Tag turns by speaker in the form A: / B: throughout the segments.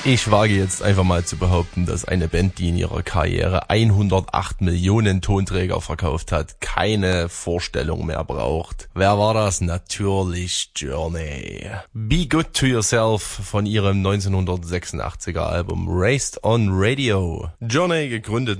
A: Ich wage jetzt einfach mal zu behaupten, dass eine Band, die in ihrer Karriere 108 Millionen Tonträger verkauft hat, keine Vorstellung mehr braucht. Wer war das? Natürlich Journey. Be Good to Yourself von ihrem 1986er Album Raised on Radio. Journey, gegründet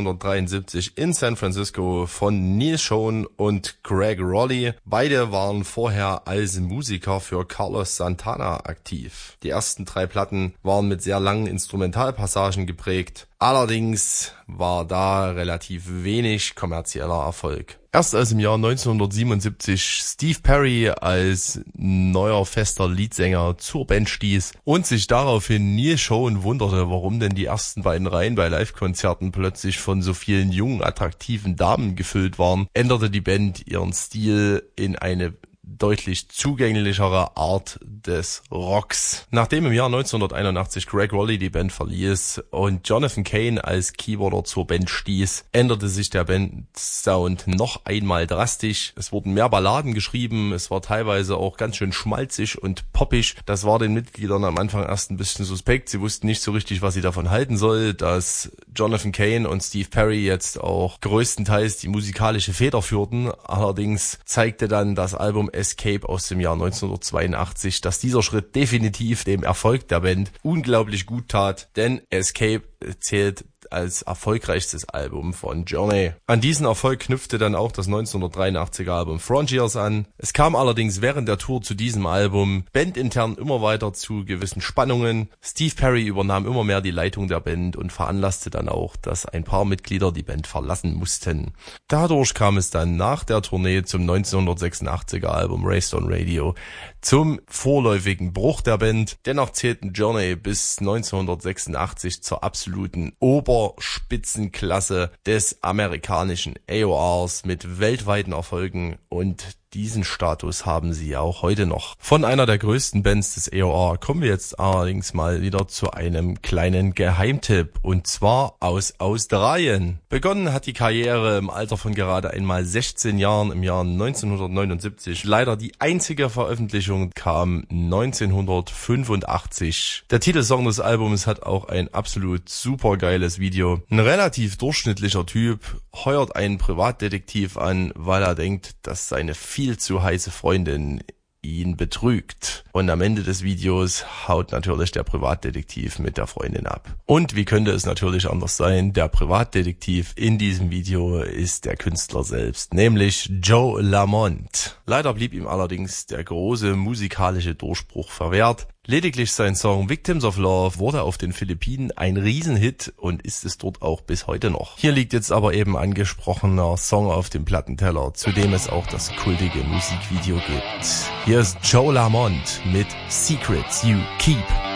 A: 1973 in San Francisco von Neil Schon und Greg Rowley. Beide waren vorher als Musiker für Carlos Santana aktiv. Die ersten 3 Platten waren mit sehr langen Instrumentalpassagen geprägt. Allerdings war da relativ wenig kommerzieller Erfolg. Erst als im Jahr 1977 Steve Perry als neuer fester Leadsänger zur Band stieß und sich daraufhin Neil Schon wunderte, warum denn die ersten beiden Reihen bei Live-Konzerten plötzlich von so vielen jungen, attraktiven Damen gefüllt waren, änderte die Band ihren Stil in eine deutlich zugänglichere Art des Rocks. Nachdem im Jahr 1981 Greg Rowley die Band verließ und Jonathan Cain als Keyboarder zur Band stieß, änderte sich der Bandsound noch einmal drastisch. Es wurden mehr Balladen geschrieben, es war teilweise auch ganz schön schmalzig und poppig. Das war den Mitgliedern am Anfang erst ein bisschen suspekt. Sie wussten nicht so richtig, was sie davon halten soll, dass Jonathan Cain und Steve Perry jetzt auch größtenteils die musikalische Feder führten. Allerdings zeigte dann das Album Escape aus dem Jahr 1982, dass dieser Schritt definitiv dem Erfolg der Band unglaublich gut tat, denn Escape zählt als erfolgreichstes Album von Journey. An diesen Erfolg knüpfte dann auch das 1983er Album Frontiers an. Es kam allerdings während der Tour zu diesem Album bandintern immer weiter zu gewissen Spannungen. Steve Perry übernahm immer mehr die Leitung der Band und veranlasste dann auch, dass ein paar Mitglieder die Band verlassen mussten. Dadurch kam es dann nach der Tournee zum 1986er Album Raised on Radio zum vorläufigen Bruch der Band. Dennoch zählten Journey bis 1986 zur absoluten Oberspitzenklasse des amerikanischen AORs mit weltweiten Erfolgen und diesen Status haben sie auch heute noch. Von einer der größten Bands des AOR kommen wir jetzt allerdings mal wieder zu einem kleinen Geheimtipp und zwar aus Australien. Begonnen hat die Karriere im Alter von gerade einmal 16 Jahren im Jahr 1979. Leider die einzige Veröffentlichung kam 1985. Der Titelsong des Albums hat auch ein absolut supergeiles Video. Ein relativ durchschnittlicher Typ heuert einen Privatdetektiv an, weil er denkt, dass seine viel zu heiße Freundin ihn betrügt. Und am Ende des Videos haut natürlich der Privatdetektiv mit der Freundin ab. Und wie könnte es natürlich anders sein? Der Privatdetektiv in diesem Video ist der Künstler selbst, nämlich Joe Lamont. Leider blieb ihm allerdings der große musikalische Durchbruch verwehrt. Lediglich sein Song Victims of Love wurde auf den Philippinen ein Riesenhit und ist es dort auch bis heute noch. Hier liegt jetzt aber eben angesprochener Song auf dem Plattenteller, zu dem es auch das kultige Musikvideo gibt. Hier ist Joe Lamont mit Secrets You Keep.